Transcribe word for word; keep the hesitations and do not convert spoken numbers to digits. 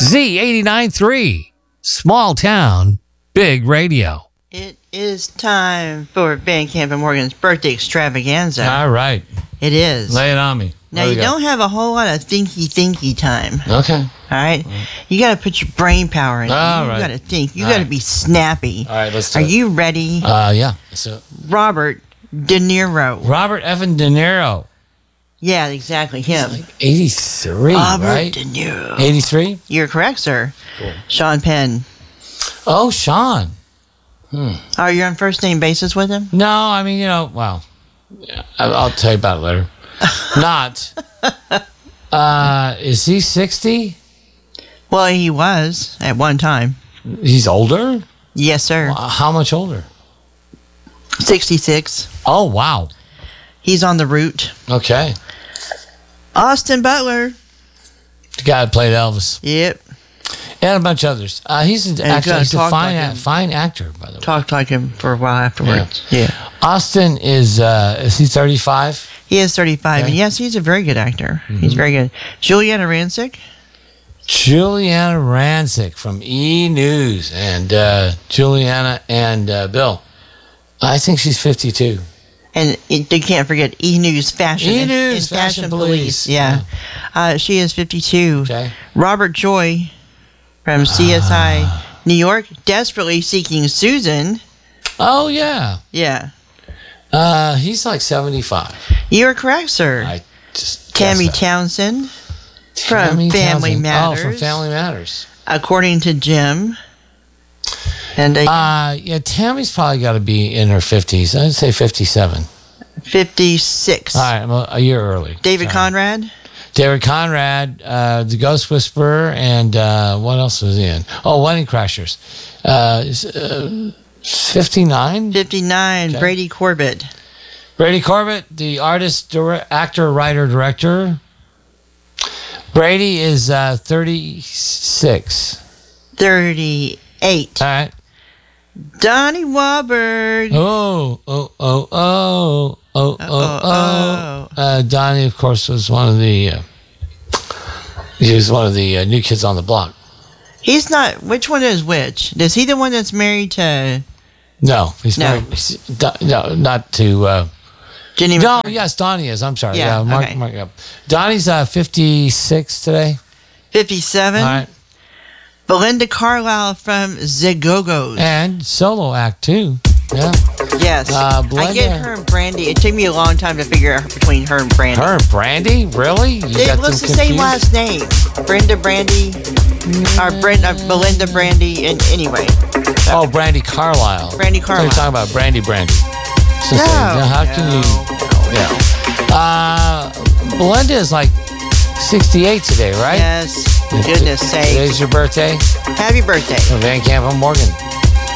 Z eighty-nine point three, small town, big radio. It is time for Van Camp and Morgan's birthday extravaganza. All right. It is. Lay it on me. Now, you don't have a whole lot of thinky thinky time. Okay. All right? You got to put your brain power in. All you right. got to think. You All got to right. be snappy. All right, let's do Are it. you ready? Uh, yeah. So, Robert De Niro. Robert Evan De Niro. Yeah, exactly. Him. Like eighty-three, Robert right? De Niro. eighty-three? You're correct, sir. Cool. Sean Penn. Oh, Sean. Hmm. Are you on first name basis with him? No, I mean, you know, well, yeah, I- I'll tell you about it later. Not. Uh, is he sixty? Well, he was at one time. He's older? Yes, sir. Uh, How much older? sixty-six. Oh, wow. He's on the route. Okay. Austin Butler. The guy that played Elvis. Yep. And a bunch of others. Uh, he's an, And actually kinda he's a talked fine, like a- him. fine actor, by the way. Talked like him for a while afterwards. Yeah. Austin is, uh, is he thirty-five? He is thirty-five. Okay. And yes, he's a very good actor. Mm-hmm. He's very good. Juliana Rancic. Juliana Rancic from E! News. And uh, Juliana and uh, Bill. I think she's fifty-two. And it, you can't forget E! News Fashion. E! and- News and Fashion Police. Yeah. Uh, she is fifty-two. Okay. Robert Joy from C S I New York. Desperately Seeking Susan. Oh, yeah. Yeah. Uh, he's like seventy-five. You're correct, sir. I just Tammy guessed that. Townsend from Tammy Family Townsend. Matters. Oh, from Family Matters. According to Jim. And uh, Uh, yeah, Tammy's probably got to be in her fifties. I'd say fifty-seven. fifty-six. All right, I'm a, a year early. David Sorry. Conrad. David Conrad, uh, The Ghost Whisperer, and uh, what else was he in? Oh, Wedding Crashers. Uh, is, uh, fifty-nine? fifty-nine. Okay. Brady Corbett. Brady Corbett, the artist, dire- actor, writer, director. Brady is uh, thirty-six. thirty-eight. All right. Donnie Wahlberg. Oh, oh, oh, oh, oh, oh, oh. oh. Uh, Donnie, of course, was one of the. Uh, he was one of the uh, new kids on the block. He's not. Which one is which? Is he the one that's married to No, he's No. married. he's- Do- no, not to. Uh, Jenny? no, McCarthy? yes, Donnie is. I'm sorry. Yeah, Yeah, Mark, okay. Mark, yeah. Donnie's uh, fifty-six today. fifty-seven. All right, Belinda Carlisle from Zigogos. and solo act too. Yeah, Yes. Uh, I Belinda- get her and Brandy. It took me a long time to figure out between her and Brandy. her and Brandy, really? You They got looks the them same confused? last name. Brenda Brandy. Or Brenda, Belinda Brandy. And anyway. Oh, Brandy Carlisle. Brandy I thought Carlisle. you were talking about Brandy Brandy. So No, say, now how can no, you? Yeah. Uh, Belinda is like sixty-eight today, right? Yes. Goodness sake. Today's your birthday. Happy birthday. Van Camp and Morgan.